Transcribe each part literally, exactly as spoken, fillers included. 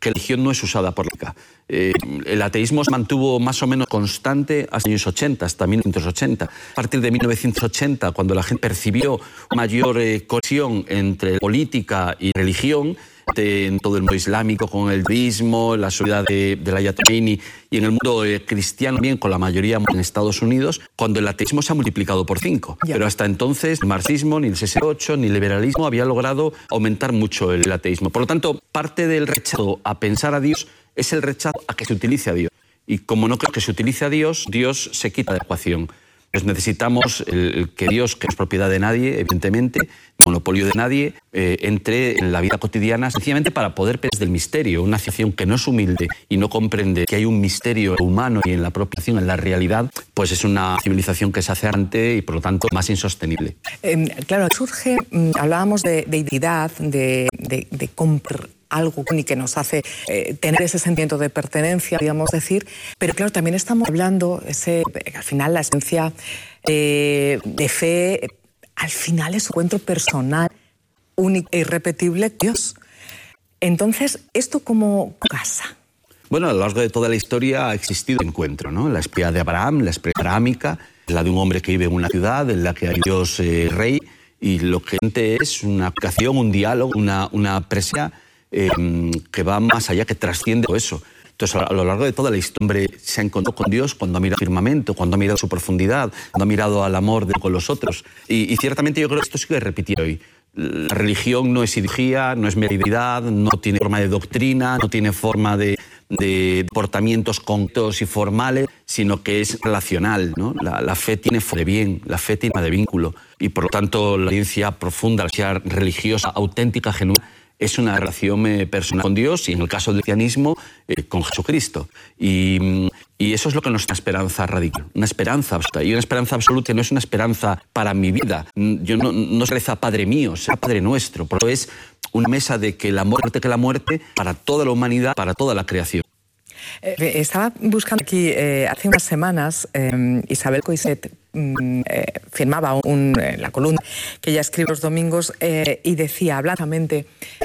que la religión no es usada por la eh, El ateísmo se mantuvo más o menos constante hasta los años ochenta, hasta mil novecientos ochenta. A partir de mil novecientos ochenta, cuando la gente percibió mayor eh, cohesión entre política y religión, en todo el mundo islámico con el budismo, la sociedad de, de la Ayatollah Khomeini, y en el mundo eh, cristiano bien, con la mayoría en Estados Unidos, cuando el ateísmo se ha multiplicado por cinco. Yeah. Pero hasta entonces, el marxismo, ni el sesenta y ocho, ni el liberalismo había logrado aumentar mucho el, el ateísmo. Por lo tanto, parte del rechazo a pensar a Dios es el rechazo a que se utilice a Dios. Y como no creo que se utilice a Dios, Dios se quita de la ecuación. Pues necesitamos el, el que Dios, que no es propiedad de nadie, evidentemente, monopolio de nadie, eh, entre en la vida cotidiana, sencillamente para poder pensar del misterio. Una civilización que no es humilde y no comprende que hay un misterio humano y en la propia acción, en la realidad, pues es una civilización que se hace errante y, por lo tanto, más insostenible. Eh, claro, surge, hablábamos de, de identidad, de, de, de comprar algo y que nos hace eh, tener ese sentimiento de pertenencia, digamos decir, pero claro, también estamos hablando, ese, al final la esencia eh, de fe, al final es un encuentro personal, único e irrepetible con Dios. Entonces, ¿esto cómo casa? Bueno, a lo largo de toda la historia ha existido un encuentro, ¿no? La historia de Abraham, la historia abrahámica, la de un hombre que vive en una ciudad en la que hay Dios eh, rey, y lo que es una aplicación, un diálogo, una, una presencia Eh, que va más allá, que trasciende eso. Entonces, a lo largo de toda la historia, hombre se ha encontrado con Dios cuando ha mirado el firmamento, cuando ha mirado su profundidad, cuando ha mirado al amor de con los otros. Y, y ciertamente yo creo que esto sí que repetir hoy. La religión no es ideología, no es mediedad, no tiene forma de doctrina, no tiene forma de, de portamientos concretos y formales, sino que es relacional, ¿no? La, la fe tiene forma de bien, la fe tiene forma de vínculo. Y por lo tanto, la creencia profunda, la creencia religiosa, auténtica, genuina, es una relación eh, personal con Dios y, en el caso del cristianismo, eh, con Jesucristo. Y, y eso es lo que nos da una esperanza radical, una esperanza absoluta. Y una esperanza absoluta no es una esperanza para mi vida. Yo no, no se reza Padre mío, será Padre nuestro. Por eso es una mesa de que la muerte, que la muerte, para toda la humanidad, para toda la creación. Eh, estaba buscando aquí, eh, hace unas semanas, eh, Isabel Coixet eh, firmaba un, eh, la columna que ella escribe los domingos eh, y decía, blandamente,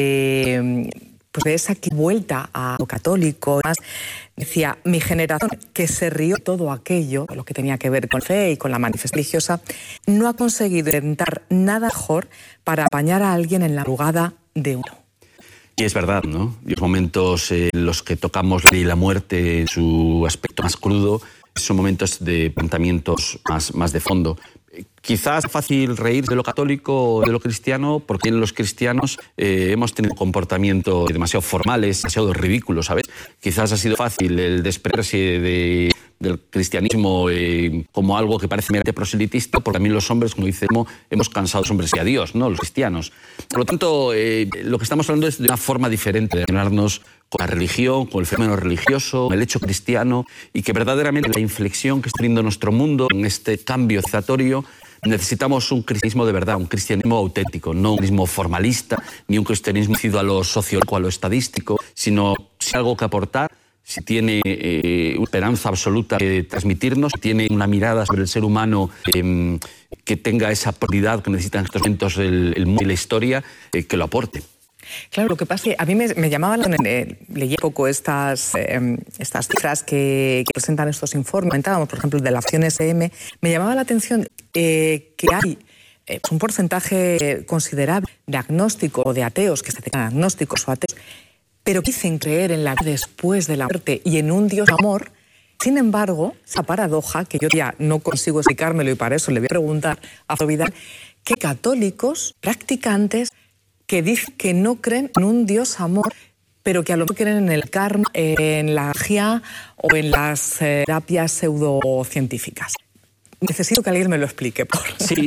eh, pues de esa vuelta a lo católico, más, decía, mi generación, que se rió todo aquello, lo que tenía que ver con fe y con la manifestación religiosa, no ha conseguido inventar nada mejor para apañar a alguien en la arrugada de uno. Y es verdad, ¿no? Y los momentos en los que tocamos la vida y la muerte en su aspecto más crudo son momentos de planteamientos más, más de fondo. Quizás es fácil reír de lo católico o de lo cristiano, porque en los cristianos eh, hemos tenido comportamientos demasiado formales, demasiado ridículos, ¿sabes? Quizás ha sido fácil el desprenderse de, del cristianismo eh, como algo que parece meramente proselitista, porque también los hombres, como decimos, hemos cansado de los hombres y a Dios, ¿no? Los cristianos. Por lo tanto, eh, lo que estamos hablando es de una forma diferente de relacionarnos con la religión, con el fenómeno religioso, con el hecho cristiano, y que verdaderamente la inflexión que está teniendo nuestro mundo en este cambio civilizatorio, necesitamos un cristianismo de verdad, un cristianismo auténtico, no un cristianismo formalista, ni un cristianismo ido a lo sociológico, a lo estadístico, sino si algo que aportar, si tiene eh, una esperanza absoluta que transmitirnos, si tiene una mirada sobre el ser humano eh, que tenga esa prioridad que necesitan en estos momentos el, el mundo y la historia, eh, que lo aporte. Claro, lo que pasa es que a mí me, me llamaba la atención, eh, leí un poco estas, eh, estas cifras que, que presentan estos informes, comentábamos, por ejemplo, de la Fundación S M, me llamaba la atención eh, que hay eh, un porcentaje considerable de agnósticos o de ateos, que se tengan agnósticos o ateos, pero dicen creer en la vida después de la muerte y en un Dios amor. Sin embargo, esa paradoja, que yo ya no consigo explicármelo y para eso le voy a preguntar a Fray Vidal, que católicos practicantes que dicen que no creen en un Dios amor, pero que a lo mejor creen en el karma, en la magia o en las eh, terapias pseudocientíficas. Necesito que alguien me lo explique. Por... Sí,